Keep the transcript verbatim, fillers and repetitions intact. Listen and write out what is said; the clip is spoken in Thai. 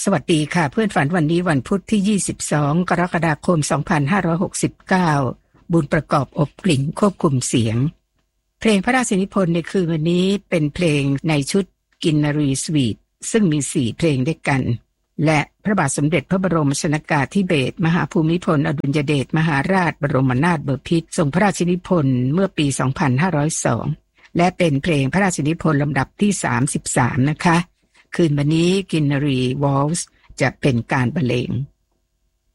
สวัสดีค่ะเพื่อนฝันวันนี้วันพุธที่ยี่สิบสองกรกฎาคมสองพันห้าร้อยหกสิบเก้าบุญประกอบอบกลิ่นควบคุมเสียงเพลงพระราชนิพนธ์ในคืนวันนี้เป็นเพลงในชุดกินนารีสวีทซึ่งมีสี่เพลงด้วยกันและพระบาทสมเด็จพระบรมชนกาธิเบศรมหาภูมิพลอดุลยเดชมหาราชบรมนาถบพิตรทรงพระราชนิพนธ์เมื่อปีสองพันห้าร้อยสองและเป็นเพลงพระราชนิพนธ์ลำดับที่สามสิบสามนะคะคืนวันนี้กินนารีวอลส์จะเป็นการบรรเลง